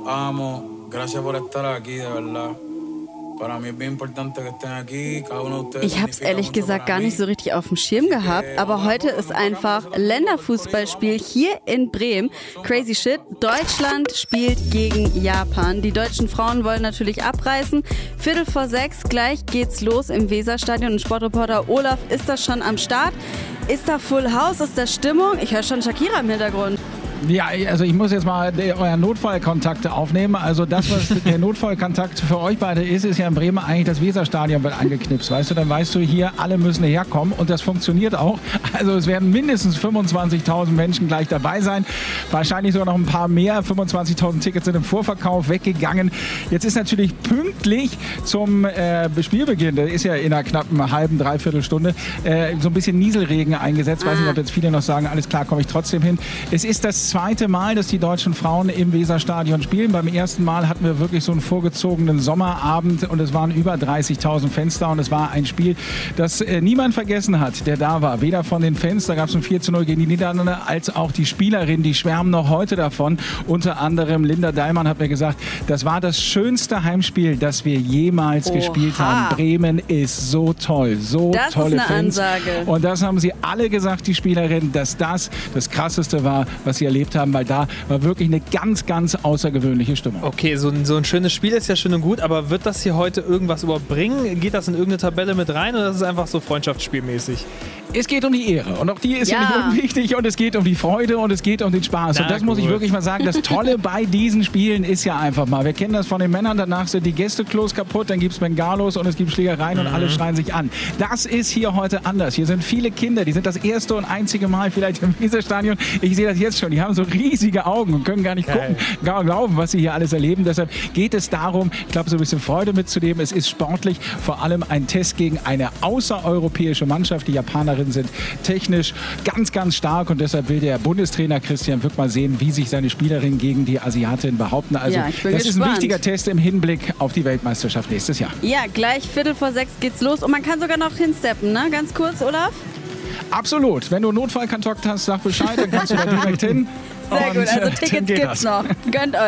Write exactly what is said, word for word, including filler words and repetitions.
amo. Gracias por estar aquí, de verdad. Ich habe es ehrlich gesagt gar nicht so richtig auf dem Schirm gehabt, aber heute ist einfach Länderfußballspiel hier in Bremen. Crazy shit, Deutschland spielt gegen Japan. Die deutschen Frauen wollen natürlich abreißen. Viertel vor sechs, gleich geht's los im Weserstadion und Sportreporter Olaf ist da schon am Start. Ist da Full House, ist da Stimmung? Ich höre schon Shakira im Hintergrund. Ja, also ich muss jetzt mal euren Notfallkontakte aufnehmen. Also das, was der Notfallkontakt für euch beide ist, ist ja in Bremen eigentlich das Weserstadion wird angeknipst. Weißt du, dann weißt du hier, alle müssen herkommen und das funktioniert auch. Also es werden mindestens fünfundzwanzigtausend Menschen gleich dabei sein. Wahrscheinlich sogar noch ein paar mehr. fünfundzwanzigtausend Tickets sind im Vorverkauf weggegangen. Jetzt ist natürlich pünktlich zum äh, Spielbeginn, der ist ja in einer knappen halben, dreiviertel Stunde, äh, so ein bisschen Nieselregen eingesetzt. Weiß nicht, ob jetzt viele noch sagen, alles klar, komme ich trotzdem hin. Es ist das zweite Mal, dass die deutschen Frauen im Weserstadion spielen. Beim ersten Mal hatten wir wirklich so einen vorgezogenen Sommerabend und es waren über dreißigtausend Fans da und es war ein Spiel, das äh, niemand vergessen hat, der da war. Weder von den Fans, da gab es ein vier zu null gegen die Niederlande, als auch die Spielerinnen, die schwärmen noch heute davon. Unter anderem Linda Dallmann hat mir gesagt, das war das schönste Heimspiel, das wir jemals Oha. gespielt haben. Bremen ist so toll, so das tolle ist eine Fans. Ansage. Und das haben sie alle gesagt, die Spielerinnen, dass das das Krasseste war, was sie erlebt haben, weil da war wirklich eine ganz, ganz außergewöhnliche Stimmung. Okay, so ein, so ein schönes Spiel ist ja schön und gut, aber wird das hier heute irgendwas überbringen? Geht das in irgendeine Tabelle mit rein oder ist es einfach so freundschaftsspielmäßig? Es geht um die Ehre und auch die ist ja nicht unwichtig und es geht um die Freude und es geht um den Spaß. Na, und das gut. muss ich wirklich mal sagen, das Tolle bei diesen Spielen ist ja einfach mal, wir kennen das von den Männern, danach sind die Gästeklos kaputt, dann gibt es Bengalos und es gibt Schlägereien mhm. und alle schreien sich an. Das ist hier heute anders. Hier sind viele Kinder, die sind das erste und einzige Mal vielleicht im Weserstadion. Ich sehe das jetzt schon, die haben so riesige Augen und können gar nicht Geil. gucken, gar glauben, was sie hier alles erleben. Deshalb geht es darum, ich glaube, so ein bisschen Freude mitzunehmen. Es ist sportlich, vor allem ein Test gegen eine außereuropäische Mannschaft. Die Japanerinnen sind technisch ganz, ganz stark und deshalb will der Bundestrainer Christian Wück mal sehen, wie sich seine Spielerinnen gegen die Asiatinnen behaupten. Also ja, ich bin das gespannt. ist ein wichtiger Test im Hinblick auf die Weltmeisterschaft nächstes Jahr. Ja, gleich Viertel vor sechs geht's los und man kann sogar noch hinsteppen, ne? Ganz kurz, Olaf? Absolut. Wenn du Notfallkontakt hast, sag Bescheid, dann kannst du da direkt hin. Sehr gut, also Tickets gibt's noch. Gönnt euch.